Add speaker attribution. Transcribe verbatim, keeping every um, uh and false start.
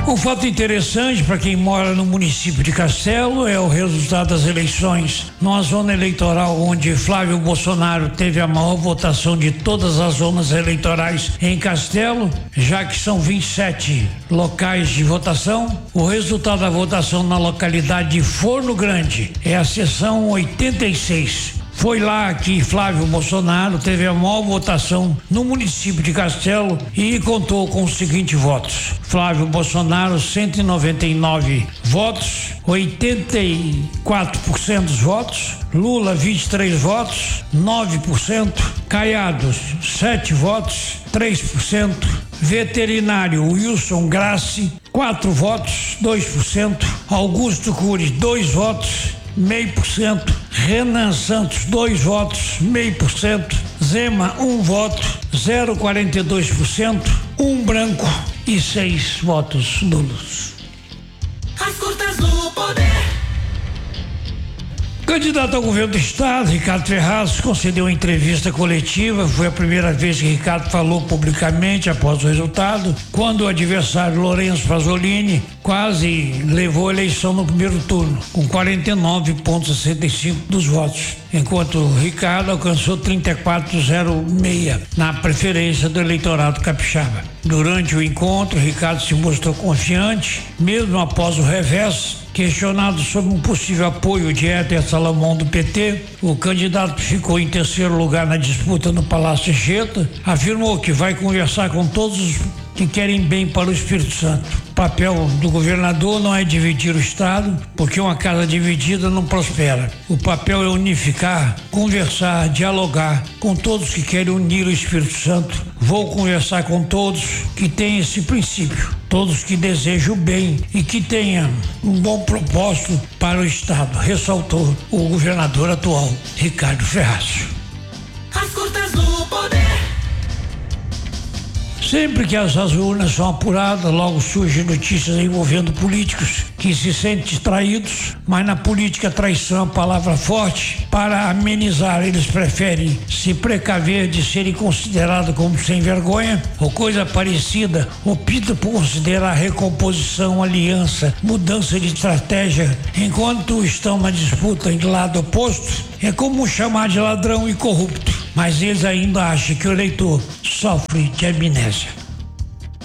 Speaker 1: Um fato interessante para quem mora no município de Castelo é o resultado das eleições. Numa zona eleitoral onde Flávio Bolsonaro teve a maior votação de todas as zonas eleitorais em Castelo, já que são vinte e sete locais de votação, o resultado da votação na localidade de Forno Grande é a seção oitenta e seis. Foi lá que Flávio Bolsonaro teve a maior votação no município de Castelo e contou com os seguintes votos: Flávio Bolsonaro, cento e noventa e nove votos, oitenta e quatro por cento dos votos, Lula, vinte e três votos, nove por cento, Caiados, sete votos, três por cento, veterinário Wilson Grassi, quatro votos, dois por cento, Augusto Cury, dois votos, meio por cento, Renan Santos, dois votos, meio por cento, Zema, um voto, zero vírgula quarenta e dois por cento, um branco e seis votos nulos.
Speaker 2: As curtas do poder.
Speaker 1: Candidato ao governo do estado, Ricardo Ferraz, concedeu uma entrevista coletiva. Foi a primeira vez que Ricardo falou publicamente após o resultado, quando o adversário Lourenço Pasolini quase levou a eleição no primeiro turno, com quarenta e nove vírgula sessenta e cinco dos votos, enquanto o Ricardo alcançou trinta e quatro vírgula zero seis na preferência do eleitorado capixaba. Durante o encontro, Ricardo se mostrou confiante, mesmo após o revés. Questionado sobre um possível apoio de Éder Salomão do P T, o candidato ficou em terceiro lugar na disputa no Palácio Anchieta, afirmou que vai conversar com todos os que querem bem para o Espírito Santo. O papel do governador não é dividir o estado, porque uma casa dividida não prospera. O papel é unificar, conversar, dialogar com todos que querem unir o Espírito Santo. Vou conversar com todos que têm esse princípio, todos que desejam o bem e que tenham um bom propósito para o estado, ressaltou o governador atual, Ricardo Ferraz.
Speaker 2: As curtas do poder.
Speaker 1: Sempre que as, as urnas são apuradas, logo surgem notícias envolvendo políticos que se sentem traídos, mas na política a traição é uma palavra forte. Para amenizar, eles preferem se precaver de serem considerados como sem vergonha ou coisa parecida, optam por considerar recomposição, aliança, mudança de estratégia, enquanto estão na disputa em lado oposto. É comum chamar de ladrão e corrupto, mas eles ainda acham que o eleitor sofre de amnésia.